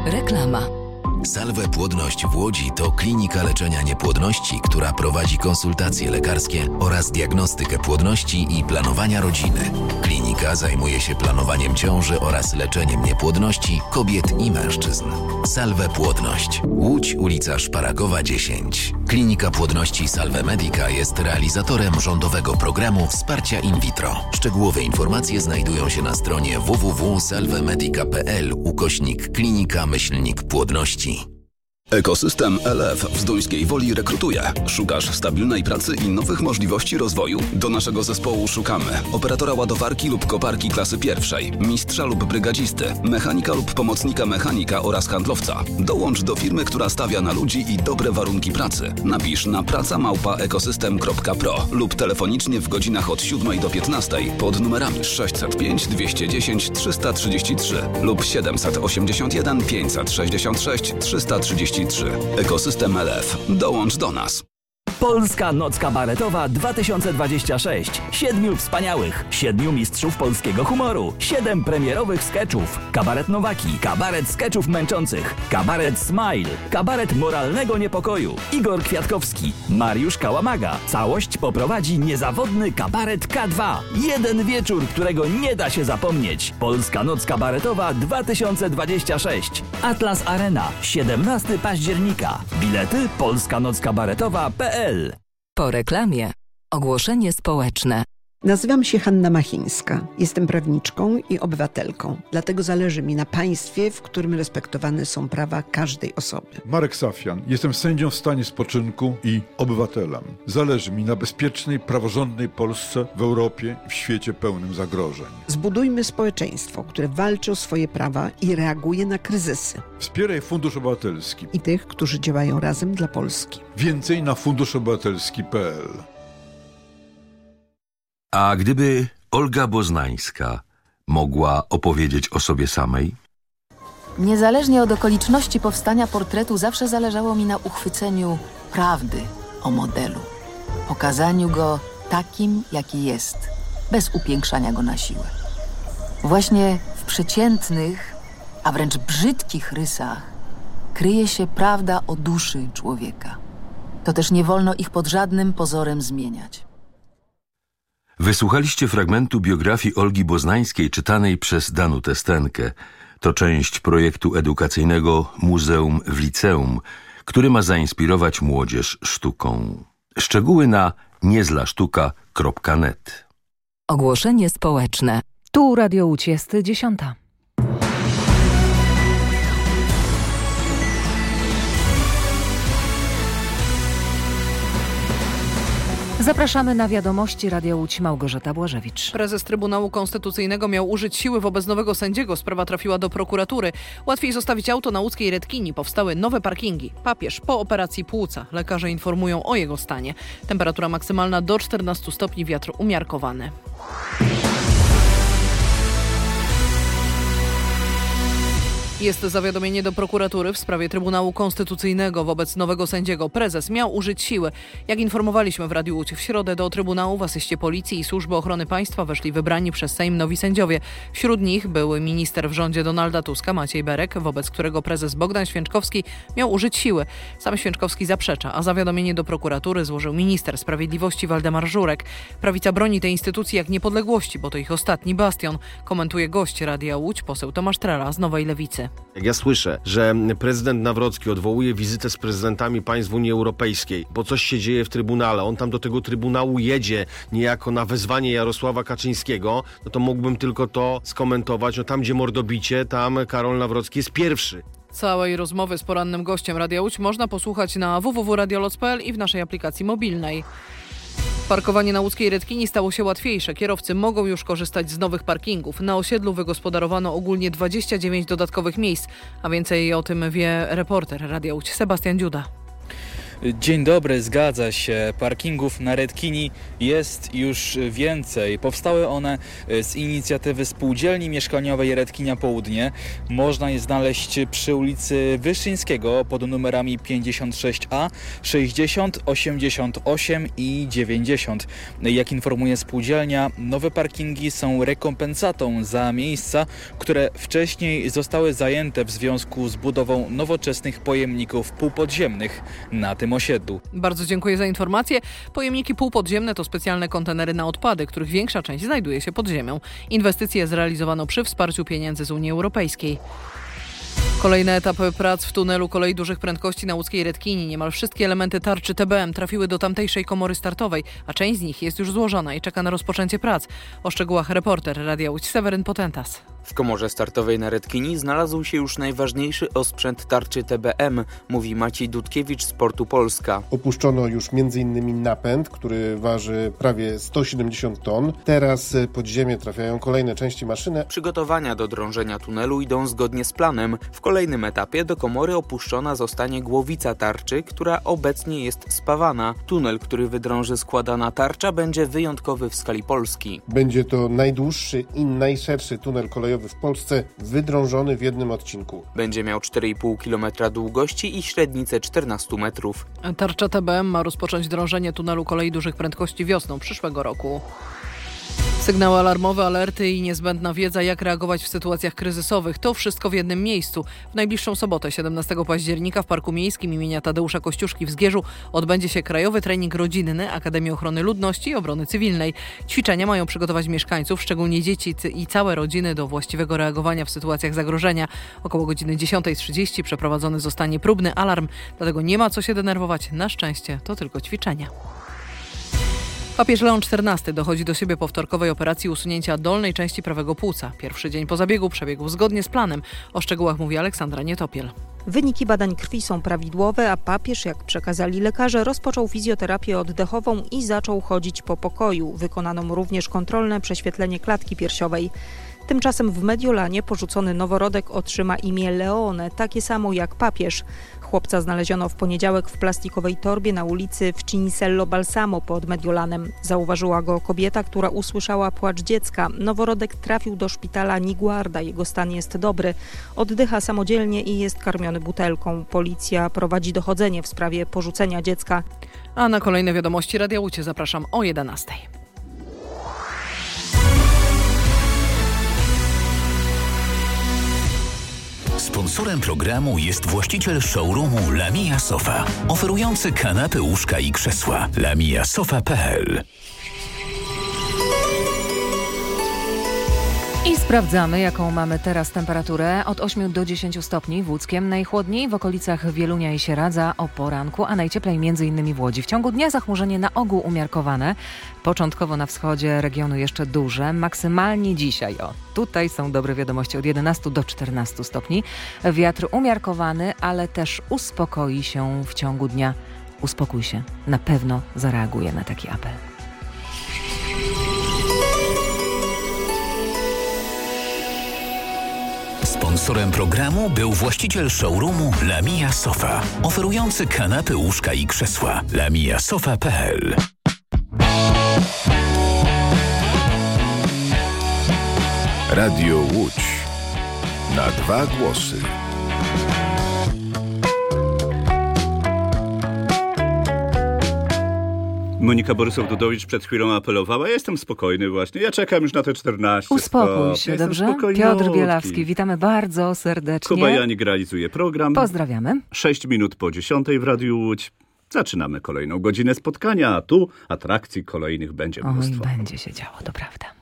Reklama. Salve Płodność w Łodzi to klinika leczenia niepłodności, która prowadzi konsultacje lekarskie oraz diagnostykę płodności i planowania rodziny. Klinika zajmuje się planowaniem ciąży oraz leczeniem niepłodności kobiet i mężczyzn. Salve Płodność. Łódź, ulica Szparagowa 10. Klinika Płodności Salve Medica jest realizatorem rządowego programu wsparcia in vitro. Szczegółowe informacje znajdują się na stronie www.salvemedica.pl/klinika-płodności. Ekosystem LF w Zduńskiej Woli rekrutuje. Szukasz stabilnej pracy i nowych możliwości rozwoju? Do naszego zespołu szukamy operatora ładowarki lub koparki klasy pierwszej, mistrza lub brygadzisty, mechanika lub pomocnika mechanika oraz handlowca. Dołącz do firmy, która stawia na ludzi i dobre warunki pracy. Napisz na praca@ekosystem.pro lub telefonicznie w godzinach od 7 do 15 pod numerami 605 210 333 lub 781 566 333. Ekosystem LF. Dołącz do nas. Polska Noc Kabaretowa 2026. 7 wspaniałych, 7 mistrzów polskiego humoru, 7 premierowych skeczów. Kabaret Nowaki, kabaret skeczów męczących, kabaret Smile, kabaret moralnego niepokoju. Igor Kwiatkowski, Mariusz Kałamaga. Całość poprowadzi niezawodny kabaret K2. Jeden wieczór, którego nie da się zapomnieć. Polska Noc Kabaretowa 2026. Atlas Arena, 17 października. Bilety polskanockabaretowa.pl. Po reklamie. Ogłoszenie społeczne. Nazywam się Hanna Machińska. Jestem prawniczką i obywatelką. Dlatego zależy mi na państwie, w którym respektowane są prawa każdej osoby. Marek Safian. Jestem sędzią w stanie spoczynku i obywatelem. Zależy mi na bezpiecznej, praworządnej Polsce w Europie i w świecie pełnym zagrożeń. Zbudujmy społeczeństwo, które walczy o swoje prawa i reaguje na kryzysy. Wspieraj Fundusz Obywatelski I tych, którzy działają razem dla Polski. Więcej na funduszobywatelski.pl. A gdyby Olga Boznańska mogła opowiedzieć o sobie samej? Niezależnie od okoliczności powstania portretu zawsze zależało mi na uchwyceniu prawdy o modelu. Pokazaniu go takim, jaki jest, bez upiększania go na siłę. Właśnie w przeciętnych, a wręcz brzydkich rysach kryje się prawda o duszy człowieka. To też nie wolno ich pod żadnym pozorem zmieniać. Wysłuchaliście fragmentu biografii Olgi Boznańskiej czytanej przez Danutę Stenkę. To część projektu edukacyjnego Muzeum w Liceum, który ma zainspirować młodzież sztuką. Szczegóły na niezlasztuka.net. Ogłoszenie społeczne. Tu Radio Łódź jest 10. Zapraszamy na wiadomości Radia Łódź. Małgorzata Błażewicz. Prezes Trybunału Konstytucyjnego miał użyć siły wobec nowego sędziego. Sprawa trafiła do prokuratury. Łatwiej zostawić auto na łódzkiej Redkini. Powstały nowe parkingi. Papież po operacji płuca. Lekarze informują o jego stanie. Temperatura maksymalna do 14 stopni, wiatr umiarkowany. Jest zawiadomienie do prokuratury w sprawie Trybunału Konstytucyjnego wobec nowego sędziego. Prezes miał użyć siły. Jak informowaliśmy w Radiu Łódź, w środę do Trybunału w asyście Policji i Służby Ochrony Państwa weszli wybrani przez Sejm nowi sędziowie. Wśród nich były minister w rządzie Donalda Tuska Maciej Berek, wobec którego prezes Bogdan Święczkowski miał użyć siły. Sam Święczkowski zaprzecza, a zawiadomienie do prokuratury złożył minister sprawiedliwości Waldemar Żurek. Prawica broni tej instytucji jak niepodległości, bo to ich ostatni bastion, komentuje gość Radia Łódź, poseł Tomasz Trela z Nowej Lewicy. Jak ja słyszę, że prezydent Nawrocki odwołuje wizytę z prezydentami państw Unii Europejskiej, bo coś się dzieje w Trybunale, on tam do tego Trybunału jedzie niejako na wezwanie Jarosława Kaczyńskiego, no to mógłbym tylko to skomentować, no tam gdzie mordobicie, tam Karol Nawrocki jest pierwszy. Całej rozmowy z porannym gościem Radia Łódź można posłuchać na www.radioloc.pl i w naszej aplikacji mobilnej. Parkowanie na łódzkiej Redkini stało się łatwiejsze. Kierowcy mogą już korzystać z nowych parkingów. Na osiedlu wygospodarowano ogólnie 29 dodatkowych miejsc, a więcej o tym wie reporter Radia Łódź Sebastian Dziuda. Dzień dobry, zgadza się. Parkingów na Redkini jest już więcej. Powstały one z inicjatywy Spółdzielni Mieszkaniowej Redkinia Południe. Można je znaleźć przy ulicy Wyszyńskiego pod numerami 56A, 60, 88 i 90. Jak informuje spółdzielnia, nowe parkingi są rekompensatą za miejsca, które wcześniej zostały zajęte w związku z budową nowoczesnych pojemników półpodziemnych na tym osiedlu. Bardzo dziękuję za informację. Pojemniki półpodziemne to specjalne kontenery na odpady, których większa część znajduje się pod ziemią. Inwestycje zrealizowano przy wsparciu pieniędzy z Unii Europejskiej. Kolejny etap prac w tunelu kolei dużych prędkości na łódzkiej Redkini. Niemal wszystkie elementy tarczy TBM trafiły do tamtejszej komory startowej, a część z nich jest już złożona i czeka na rozpoczęcie prac. O szczegółach reporter Radia Łódź Seweryn Potentas. W komorze startowej na Redkini znalazł się już najważniejszy osprzęt tarczy TBM, mówi Maciej Dudkiewicz z Portu Polska. Opuszczono już m.in. napęd, który waży prawie 170 ton. Teraz pod ziemię trafiają kolejne części maszyny. Przygotowania do drążenia tunelu idą zgodnie z planem. W kolejnym etapie do komory opuszczona zostanie głowica tarczy, która obecnie jest spawana. Tunel, który wydrąży składana tarcza, będzie wyjątkowy w skali Polski. Będzie to najdłuższy i najszerszy tunel kolejowy w Polsce, wydrążony w jednym odcinku. Będzie miał 4,5 km długości i średnicę 14 metrów. Tarcza TBM ma rozpocząć drążenie tunelu kolei dużych prędkości wiosną przyszłego roku. Sygnały alarmowe, alerty i niezbędna wiedza, jak reagować w sytuacjach kryzysowych. To wszystko w jednym miejscu. W najbliższą sobotę, 17 października w Parku Miejskim imienia Tadeusza Kościuszki w Zgierzu odbędzie się krajowy trening rodzinny Akademii Ochrony Ludności i Obrony Cywilnej. Ćwiczenia mają przygotować mieszkańców, szczególnie dzieci i całe rodziny do właściwego reagowania w sytuacjach zagrożenia. Około godziny 10:30 przeprowadzony zostanie próbny alarm, dlatego nie ma co się denerwować. Na szczęście to tylko ćwiczenia. Papież Leon XIV dochodzi do siebie po wtorkowej operacji usunięcia dolnej części prawego płuca. Pierwszy dzień po zabiegu przebiegł zgodnie z planem. O szczegółach mówi Aleksandra Nietopiel. Wyniki badań krwi są prawidłowe, a papież, jak przekazali lekarze, rozpoczął fizjoterapię oddechową i zaczął chodzić po pokoju. Wykonano mu również kontrolne prześwietlenie klatki piersiowej. Tymczasem w Mediolanie porzucony noworodek otrzyma imię Leone, takie samo jak papież. Chłopca znaleziono w poniedziałek w plastikowej torbie na ulicy w Cinisello Balsamo pod Mediolanem. Zauważyła go kobieta, która usłyszała płacz dziecka. Noworodek trafił do szpitala Niguarda. Jego stan jest dobry. Oddycha samodzielnie i jest karmiony butelką. Policja prowadzi dochodzenie w sprawie porzucenia dziecka. A na kolejne wiadomości Radia Łódź zapraszam o 11:00. Sponsorem programu jest właściciel showroomu Lamia Sofa, oferujący kanapy, łóżka i krzesła. lamiasofa.pl. I sprawdzamy, jaką mamy teraz temperaturę. Od 8 do 10 stopni w Łódzkiem, najchłodniej w okolicach Wielunia i Sieradza o poranku, a najcieplej m.in. w Łodzi. W ciągu dnia zachmurzenie na ogół umiarkowane. Początkowo na wschodzie regionu jeszcze duże. Maksymalnie dzisiaj, tutaj są dobre wiadomości, od 11 do 14 stopni. Wiatr umiarkowany, ale też uspokoi się w ciągu dnia. Uspokój się, na pewno zareaguje na taki apel. Sponsorem programu był właściciel showroomu Lamia Sofa, oferujący kanapy, łóżka i krzesła. lamiasofa.pl. Radio Łódź na 2 głosy. Monika Borysow-Dudowicz przed chwilą apelowała. Ja jestem spokojny właśnie. Ja czekam już na te 14 Uspokój się, ja dobrze? Piotr Bielawski, witamy bardzo serdecznie. Kuba Janik realizuje program. Pozdrawiamy. 6 minut po 10 w Radiu Łódź. Zaczynamy kolejną godzinę spotkania, a tu atrakcji kolejnych będzie mnóstwo. Oj, będzie się działo, to prawda.